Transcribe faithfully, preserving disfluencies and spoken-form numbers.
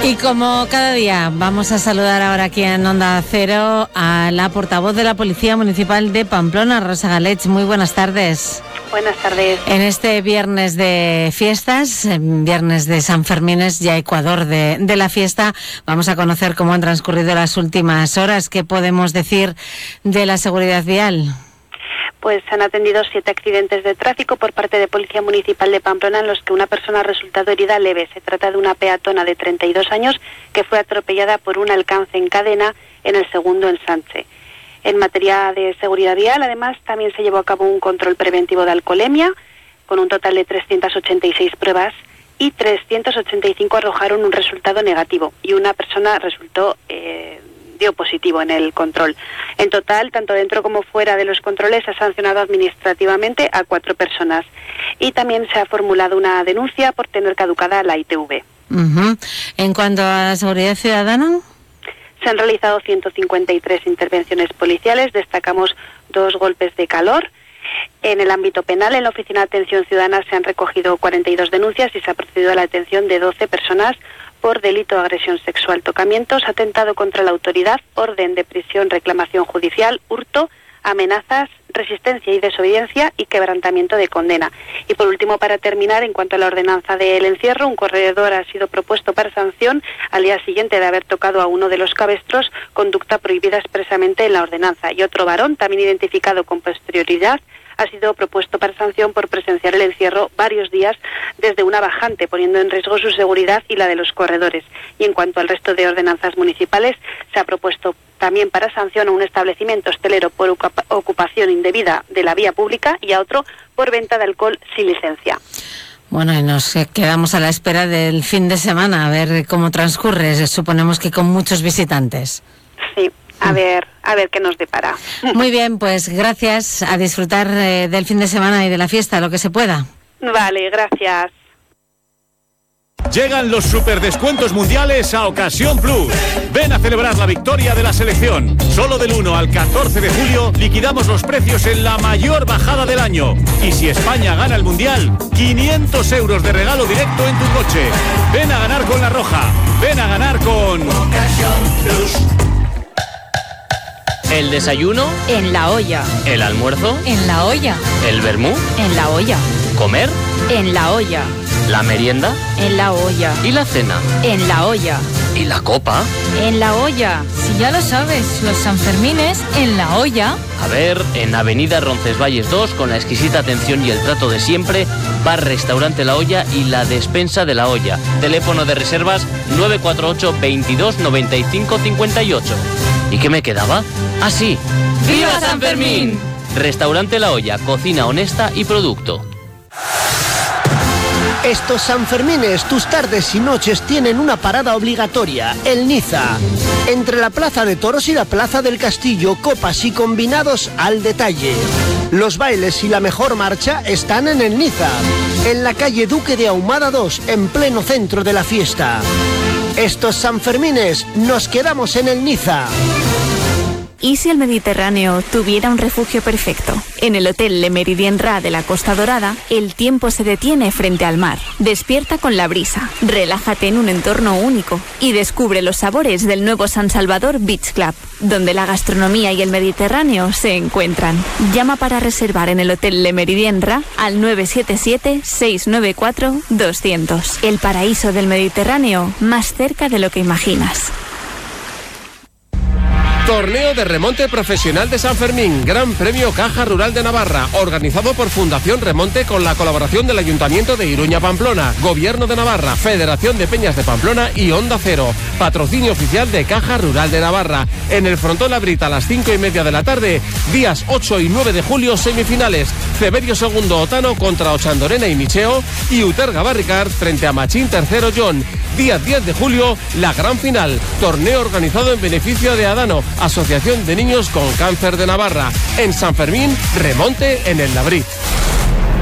Y como cada día, vamos a saludar ahora aquí en Onda Cero a la portavoz de la Policía Municipal de Pamplona, Rosa Galech. Muy buenas tardes. Buenas tardes. En este viernes de fiestas, viernes de San Fermines, ya Ecuador de, de la fiesta, vamos a conocer cómo han transcurrido las últimas horas. ¿Qué podemos decir de la seguridad vial? Pues se han atendido siete accidentes de tráfico por parte de Policía Municipal de Pamplona en los que una persona ha resultado herida leve. Se trata de una peatona de treinta y dos años que fue atropellada por un alcance en cadena en el segundo ensanche. En materia de seguridad vial, además, también se llevó a cabo un control preventivo de alcoholemia con un total de trescientas ochenta y seis pruebas y trescientas ochenta y cinco arrojaron un resultado negativo y una persona resultó eh, dio positivo en el control. En total, tanto dentro como fuera de los controles, se ha sancionado administrativamente a cuatro personas y también se ha formulado una denuncia por tener caducada la I T V. Uh-huh. En cuanto a la seguridad ciudadana, se han realizado ciento cincuenta y tres intervenciones policiales, destacamos dos golpes de calor. En el ámbito penal, en la Oficina de Atención Ciudadana se han recogido cuarenta y dos denuncias y se ha procedido a la atención de doce personas por delito de agresión sexual, tocamientos, atentado contra la autoridad, orden de prisión, reclamación judicial, hurto, amenazas, resistencia y desobediencia y quebrantamiento de condena. Y por último, para terminar, en cuanto a la ordenanza del encierro, un corredor ha sido propuesto para sanción al día siguiente de haber tocado a uno de los cabestros, conducta prohibida expresamente en la ordenanza. Y otro varón, también identificado con posterioridad, ha sido propuesto para sanción por presenciar el encierro varios días desde una bajante, poniendo en riesgo su seguridad y la de los corredores. Y en cuanto al resto de ordenanzas municipales, se ha propuesto también para sanción a un establecimiento hostelero por ocupación indebida de la vía pública y a otro por venta de alcohol sin licencia. Bueno, y nos quedamos a la espera del fin de semana, a ver cómo transcurre. Suponemos que con muchos visitantes. Sí. A ver, a ver qué nos depara. Muy bien, pues gracias, a disfrutar eh, del fin de semana y de la fiesta, lo que se pueda. Vale, gracias. Llegan los superdescuentos mundiales a Ocasión Plus. Ven a celebrar la victoria de la selección. Solo del uno al catorce de julio liquidamos los precios en la mayor bajada del año. Y si España gana el mundial, quinientos euros de regalo directo en tu coche. Ven a ganar con La Roja. Ven a ganar con Ocasión Plus. El desayuno en la olla. El almuerzo en la olla. El vermú en la olla. Comer en la olla. La merienda en la olla. Y la cena en la olla. ¿Y la copa? En la olla. Si ya lo sabes, los Sanfermines en la olla. A ver, en Avenida Roncesvalles dos, con la exquisita atención y el trato de siempre, bar restaurante La Olla y la despensa de La Olla. Teléfono de reservas nueve cuatro ocho, veintidós, noventa y cinco, cincuenta y ocho. ¿Y qué me quedaba? ¡Ah, sí! ¡Viva San Fermín! Restaurante La Olla, cocina honesta y producto. Estos Sanfermines, tus tardes y noches tienen una parada obligatoria, el Niza. Entre la Plaza de Toros y la Plaza del Castillo, copas y combinados al detalle. Los bailes y la mejor marcha están en el Niza, en la calle Duque de Ahumada dos, en pleno centro de la fiesta. Estos Sanfermines, nos quedamos en el Niza. ¿Y si el Mediterráneo tuviera un refugio perfecto? En el Hotel Le Méridien Ra de la Costa Dorada, el tiempo se detiene frente al mar. Despierta con la brisa, relájate en un entorno único y descubre los sabores del nuevo San Salvador Beach Club, donde la gastronomía y el Mediterráneo se encuentran. Llama para reservar en el Hotel Le Méridien Ra al nueve siete siete, seis nueve cuatro, doscientos. El paraíso del Mediterráneo, más cerca de lo que imaginas. Torneo de Remonte Profesional de San Fermín, Gran Premio Caja Rural de Navarra, organizado por Fundación Remonte con la colaboración del Ayuntamiento de Iruña Pamplona, Gobierno de Navarra, Federación de Peñas de Pamplona y Onda Cero. Patrocinio oficial de Caja Rural de Navarra. En el Frontón Labrita a las cinco y media de la tarde, días ocho y nueve de julio, semifinales. Ceberio segundo Otano contra Ochandorena y Micheo y Uterga Barricard frente a Machín tercero John. Día diez de julio, la gran final. Torneo organizado en beneficio de Adano, Asociación de Niños con Cáncer de Navarra. En San Fermín, remonte en el Labrit.